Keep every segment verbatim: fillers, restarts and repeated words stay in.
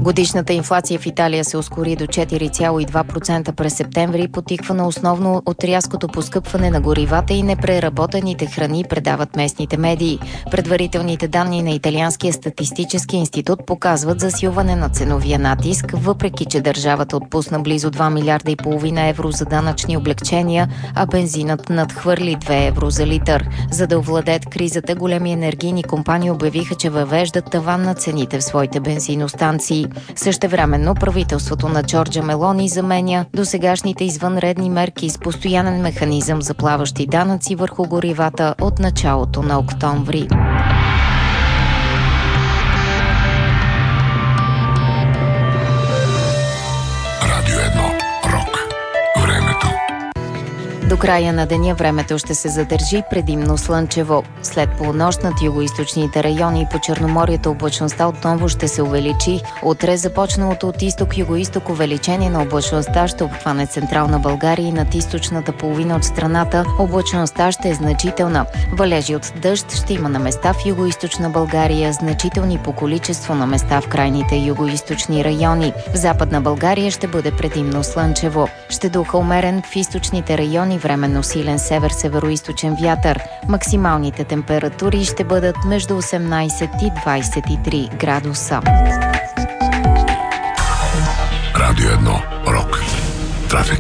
Годишната инфлация в Италия се ускори до четири цяло и две процента през септември, потиквана основно от рязкото поскъпване на горивата и непреработените храни, предават местните медии. Предварителните данни на Италианския статистически институт показват засилване на ценовия натиск, въпреки че държавата отпусна близо два милиарда и половина евро за данъчни облегчения, а бензинът надхвърли две евро за литър. За да овладеят кризата, големи енергийни компании обявиха, че въвеждат таван на цените в своите бензиностанции. Същевременно правителството на Джорджа Мелони заменя досегашните извънредни мерки с постоянен механизъм за плаващи данъци върху горивата от началото на октомври. До края на деня времето ще се задържи предимно слънчево. След полунощ над югоизточните райони и по Черноморието облачността отново ще се увеличи. Утре започналото от изток-югоизток увеличение на облачността ще обхване централна България и над източната половина от страната. Облачността ще е значителна. Валежи от дъжд ще има на места в югоизточна България, значителни по количество на места в крайните югоизточни райони. В Западна България ще бъде предимно слънчево. Ще духа умерен в източните райони, временно силен север-североизточен вятър. Максималните температури ще бъдат между осемнайсет и двайсет и три градуса. Радио едно Рок. Трафик.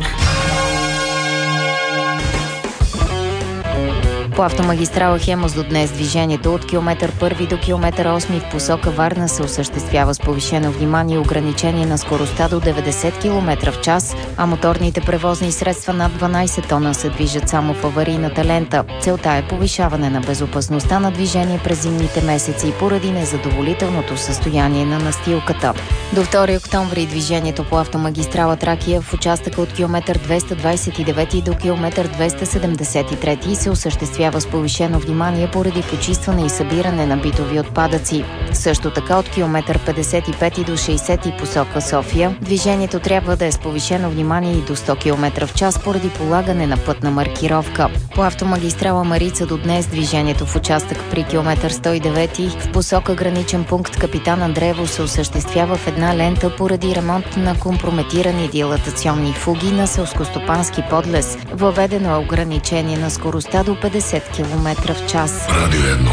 По автомагистрала Хемус до днес движението от километър първи до километър осми в посока Варна се осъществява с повишено внимание и ограничение на скоростта до деветдесет километра в час, а моторните превозни средства над дванайсет тона се движат само в аварийната лента. Целта е повишаване на безопасността на движение през зимните месеци поради незадоволителното състояние на настилката. До втори октомври движението по автомагистрала Тракия в участъка от километър двеста двайсет и девети до километър двеста седемдесет и трети се осъществява с повишено внимание поради почистване и събиране на битови отпадъци. Също така от километър петдесет и пети до шейсети посока София движението трябва да е с повишено внимание и до сто километра в час поради полагане на пътна маркировка. По автомагистрала Марица до днес движението в участък при километър сто и девети в посока граничен пункт Капитан Андреево се осъществява в една лента поради ремонт на компрометирани дилатационни фуги на селскостопански подлез. Въведено е ограничение на скоростта до петдесет километра в час. Радио едно